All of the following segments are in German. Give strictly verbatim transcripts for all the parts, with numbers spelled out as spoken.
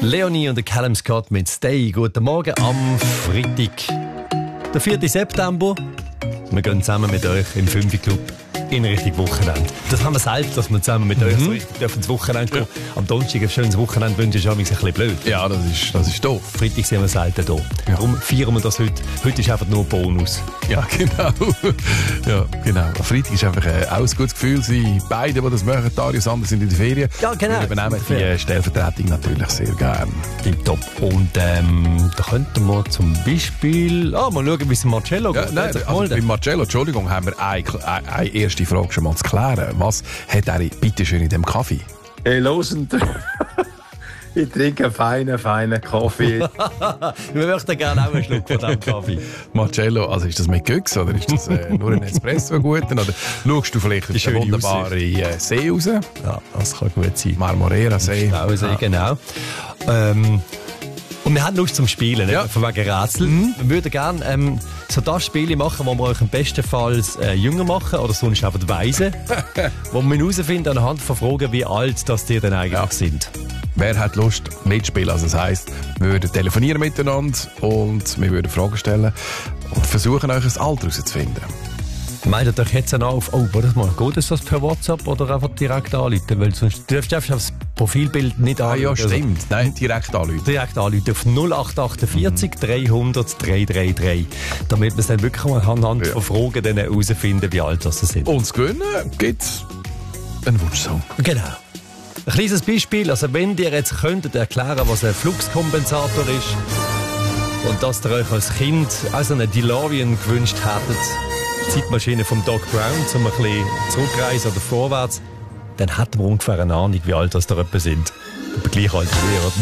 Leonie und der Callum Scott mit Stay. Guten Morgen am Freitag, der vierten September. Wir gehen zusammen mit euch im fünf Club in Richtung Wochenende. Das haben wir selten, dass wir zusammen mit mhm. euch so richtig ins Wochenende gehen. Ja. Am Donnerstag ein schönes Wochenende wünschen ist ein bisschen blöd. Ja, das ist, das ist doof. Freitag sind wir selten da. Ja. Darum feiern wir das heute. Heute ist einfach nur Bonus. Ja, genau. ja, genau. Freitag ist einfach äh, auch ein gutes Gefühl. Sie beide, die das machen, Darius Anders, sind in der Ferien. Ja, genau. Wir übernehmen die äh, Stellvertretung natürlich sehr gerne. Top. Und ähm, da könnten wir zum Beispiel... Ah, mal schauen, wie es Marcello ja, geht. Nein, also bei Marcello, Entschuldigung, haben wir eine, eine erste Frage schon mal zu klären. Was hat er bitte schön in dem Kaffee? Hey, losend. Ich trinke einen feinen, feinen Kaffee. Wir möchten gerne auch einen Schluck von diesem Kaffee. Marcello, also ist das mit Güchs oder ist das äh, nur ein Espresso gut? Oder schaust du vielleicht auf den wunderbaren äh, See raus? Ja, das kann gut sein. Marmorera See. Stausee, ja. Genau. Ähm, und wir haben Lust zum Spielen, ja. Von wegen Rätsel. Mhm. Wir würden gerne ähm, so das Spiel machen, wo wir euch im besten Fall äh, jünger machen oder sonst einfach weisen. Wo wir herausfinden anhand von Fragen, wie alt das die denn eigentlich ja. sind. Wer hat Lust mitspielen? Also das heisst, wir würden telefonieren miteinander und wir würden Fragen stellen und versuchen, euch ein Alter herauszufinden. Meint ihr euch jetzt noch auf, oh, warte mal, geht das per WhatsApp oder einfach direkt anrufen? Weil sonst dürft ihr einfach das Profilbild nicht anrufen. Ah ja, stimmt. Also, Nein, direkt anrufen. Direkt anrufen auf null acht achtundvierzig mhm. dreihundert dreihundertdreiunddreißig. Damit wir es dann wirklich mal anhand ja. von Fragen herausfinden, wie alt das sind. Und zu gewinnen gibt es einen Wunschsong. Genau. Ein kleines Beispiel, also wenn ihr jetzt könntet erklären, was ein Fluxkompensator ist und dass ihr euch als Kind also einen DeLorean gewünscht hättet, Zeitmaschine vom Doc Brown, um ein bisschen zurückreisen oder vorwärts, dann hätten wir ungefähr eine Ahnung, wie alt das da etwa sind. Aber gleich alt wie ihr, oder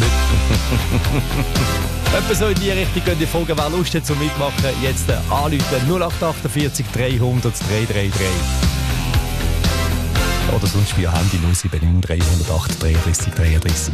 nicht? Etwa so in die Richtung könnt ihr fragen, wer Lust hat zum Mitmachen. Jetzt anrufen null acht achtundvierzig dreihundert dreihundertdreiunddreißig. Oder sonst via Handy null sieben neun dreihundertacht dreiunddreißig dreiunddreißig.